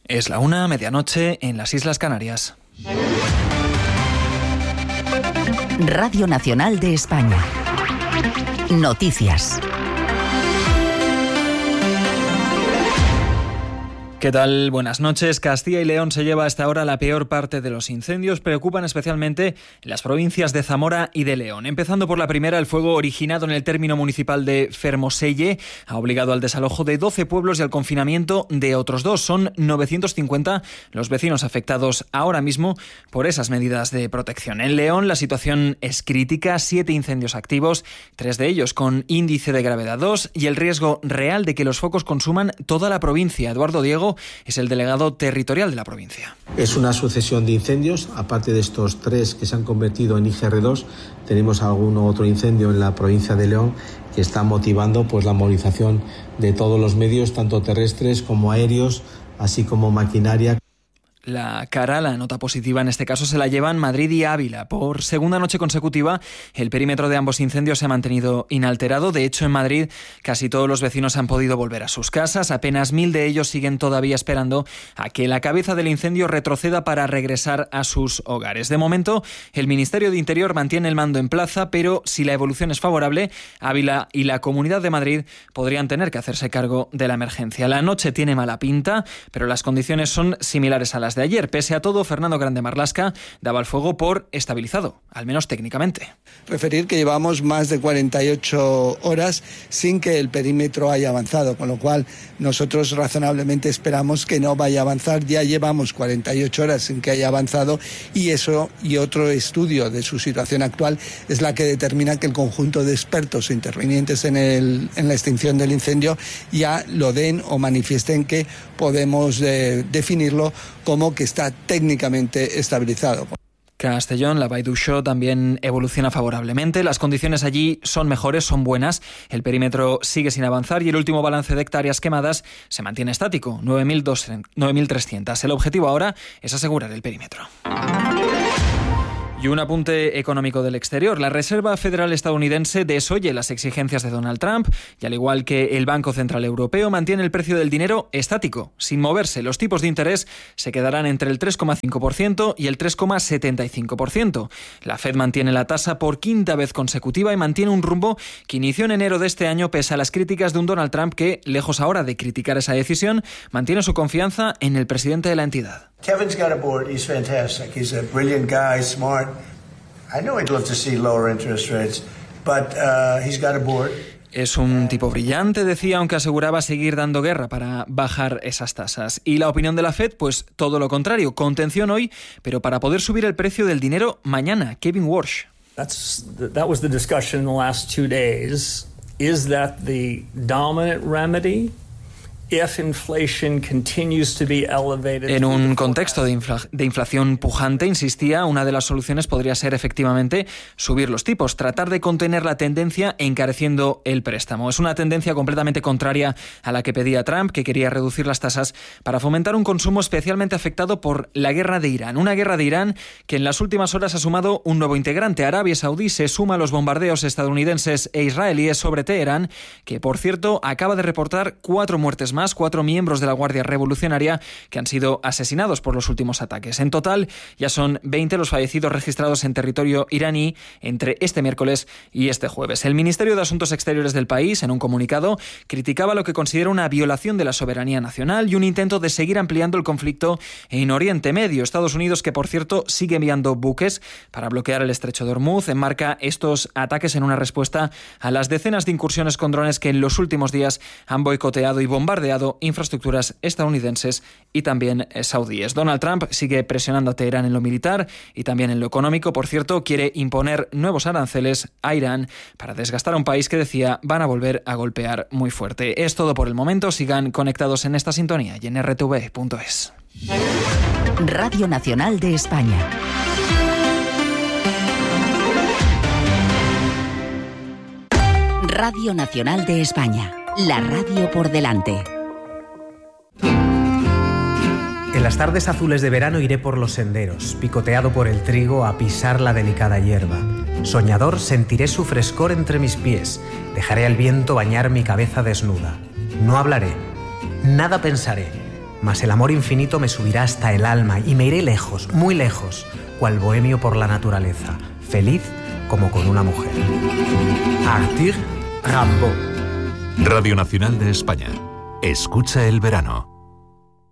Es la 1:00, medianoche, en las Islas Canarias. Radio Nacional de España. Noticias. ¿Qué tal? Buenas noches. Castilla y León se lleva hasta ahora la peor parte de los incendios. Preocupan especialmente las provincias de Zamora y de León. Empezando por la primera, el fuego originado en el término municipal de Fermoselle ha obligado al desalojo de 12 pueblos y al confinamiento de otros 2. Son 950 los vecinos afectados ahora mismo por esas medidas de protección. En León la situación es crítica. 7 incendios activos, 3 de ellos con índice de gravedad 2 y el riesgo real de que los focos consuman toda la provincia. Eduardo Diego es el delegado territorial de la provincia. Es una sucesión de incendios, aparte de estos 3 que se han convertido en IGR2, tenemos algún otro incendio en la provincia de León que está motivando la movilización de todos los medios, tanto terrestres como aéreos, así como maquinaria. La nota positiva en este caso se la llevan Madrid y Ávila. Por segunda noche consecutiva, el perímetro de ambos incendios se ha mantenido inalterado. De hecho, en Madrid casi todos los vecinos han podido volver a sus casas. Apenas 1000 de ellos siguen todavía esperando a que la cabeza del incendio retroceda para regresar a sus hogares. De momento, el Ministerio de Interior mantiene el mando en plaza, pero si la evolución es favorable, Ávila y la Comunidad de Madrid podrían tener que hacerse cargo de la emergencia. La noche tiene mala pinta, pero las condiciones son similares a las de ayer. Pese a todo, Fernando Grande Marlasca daba el fuego por estabilizado, al menos técnicamente. Referir que llevamos más de 48 horas sin que el perímetro haya avanzado, con lo cual nosotros razonablemente esperamos que no vaya a avanzar. Ya llevamos 48 horas sin que haya avanzado y eso y otro estudio de su situación actual es la que determina que el conjunto de expertos intervinientes en la extinción del incendio ya lo den o manifiesten que podemos definirlo como que está técnicamente estabilizado. Castellón, la Vall d'Uixó también evoluciona favorablemente. Las condiciones allí son mejores, son buenas. El perímetro sigue sin avanzar y el último balance de hectáreas quemadas se mantiene estático, 9.300. El objetivo ahora es asegurar el perímetro. Y un apunte económico del exterior. La Reserva Federal estadounidense desoye las exigencias de Donald Trump y, al igual que el Banco Central Europeo, mantiene el precio del dinero estático, sin moverse. Los tipos de interés se quedarán entre el 3,5% y el 3,75%. La Fed mantiene la tasa por quinta vez consecutiva y mantiene un rumbo que inició en enero de este año pese a las críticas de un Donald Trump que, lejos ahora de criticar esa decisión, mantiene su confianza en el presidente de la entidad. Kevin's got a board. He's fantastic. He's a brilliant guy, smart. I know he'd love to see lower interest rates, but he's got a board. Es un tipo brillante, decía, aunque aseguraba seguir dando guerra para bajar esas tasas. Y la opinión de la Fed, pues todo lo contrario. Contención hoy, pero para poder subir el precio del dinero mañana. Kevin Walsh. That was the discussion in the last 2 days. Is that the dominant remedy? En un contexto de inflación pujante, insistía, una de las soluciones podría ser efectivamente subir los tipos, tratar de contener la tendencia encareciendo el préstamo. Es una tendencia completamente contraria a la que pedía Trump, que quería reducir las tasas para fomentar un consumo especialmente afectado por la guerra de Irán. Una guerra de Irán que en las últimas horas ha sumado un nuevo integrante. Arabia Saudí se suma a los bombardeos estadounidenses e israelíes sobre Teherán, que por cierto acaba de reportar 4 muertes más, 4 miembros de la Guardia Revolucionaria que han sido asesinados por los últimos ataques. En total, ya son 20 los fallecidos registrados en territorio iraní entre este miércoles y este jueves. El Ministerio de Asuntos Exteriores del país, en un comunicado, criticaba lo que considera una violación de la soberanía nacional y un intento de seguir ampliando el conflicto en Oriente Medio. Estados Unidos, que por cierto sigue enviando buques para bloquear el estrecho de Hormuz, enmarca estos ataques en una respuesta a las decenas de incursiones con drones que en los últimos días han boicoteado y bombardeado infraestructuras estadounidenses y también saudíes. Donald Trump sigue presionando a Teherán en lo militar y también en lo económico. Por cierto, quiere imponer nuevos aranceles a Irán para desgastar a un país que, decía, van a volver a golpear muy fuerte. Es todo por el momento. Sigan conectados en esta sintonía y en rtv.es. Radio Nacional de España. Radio Nacional de España. La radio por delante. En las tardes azules de verano iré por los senderos, picoteado por el trigo a pisar la delicada hierba. Soñador, sentiré su frescor entre mis pies, dejaré al viento bañar mi cabeza desnuda. No hablaré, nada pensaré, mas el amor infinito me subirá hasta el alma y me iré lejos, muy lejos, cual bohemio por la naturaleza, feliz como con una mujer. Arthur Rimbaud. Radio Nacional de España. Escucha el verano.